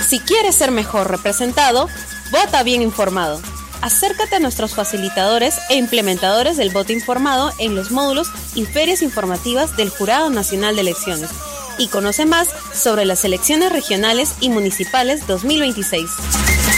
Si quieres ser mejor representado, vota bien informado. Acércate a nuestros facilitadores e implementadores del voto informado en los módulos y ferias informativas del Jurado Nacional de Elecciones y conoce más sobre las elecciones regionales y municipales 2026.